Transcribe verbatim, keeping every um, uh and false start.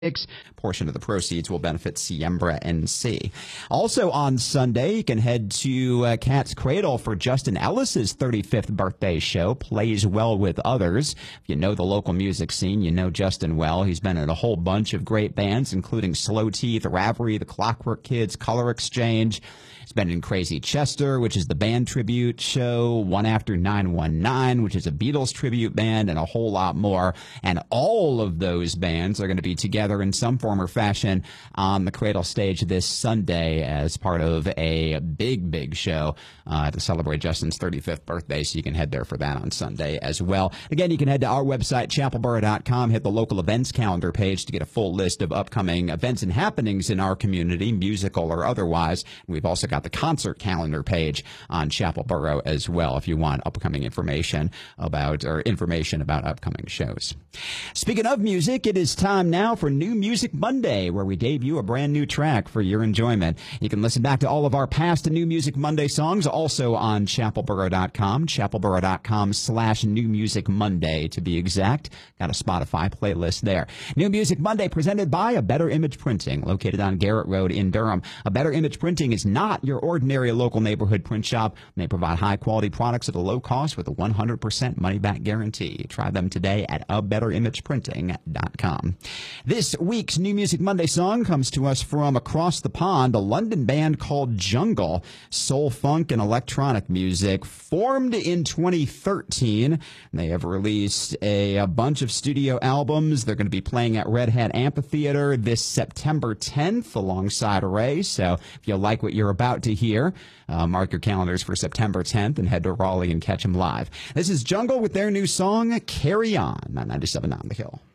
Portion of the proceeds will benefit Siembra N C. Also on Sunday, you can head to uh, Cat's Cradle for Justin Ellis's thirty-fifth birthday show, Plays Well with Others. If you know the local music scene, you know Justin well. He's been in a whole bunch of great bands, including Slow Teeth, Ravelry, The Clockwork Kids, Color Exchange. He's been in Crazy Chester, which is the band tribute show, One After nine one nine, which is a Beatles tribute band, and a whole lot more. And all of those bands are going to be together in some form or fashion on the Cradle stage this Sunday as part of a big, big show uh, to celebrate Justin's thirty-fifth birthday. So you can head there for that on Sunday as well. Again, you can head to our website, chapel borough dot com, hit the local events calendar page to get a full list of upcoming events and happenings in our community, musical or otherwise. We've also got the concert calendar page on Chapel Borough as well if you want upcoming information about or information about upcoming shows. Speaking of music, it is time now for New Music Monday, where we debut a brand new track for your enjoyment. You can listen back to all of our past New Music Monday songs also on chapel borough dot com, chapel borough dot com slash New Music Monday to be exact. Got a Spotify playlist there. New Music Monday presented by A Better Image Printing, located on Garrett Road in Durham. A Better Image Printing is not your ordinary local neighborhood print shop. They provide high-quality products at a low cost with a one hundred percent money-back guarantee. Try them today at a better image printing dot com. This week's New Music Monday song comes to us from across the pond, a London band called Jungle. Soul, funk, and electronic music. Formed in twenty thirteen. They have released a, a bunch of studio albums. They're going to be playing at Red Hat Amphitheater this September tenth alongside Ray. So if you like what you're about to hear, uh, mark your calendars for September tenth and head to Raleigh and catch them live. This is Jungle with their new song, Carry On, on ninety-seven point nine The Hill.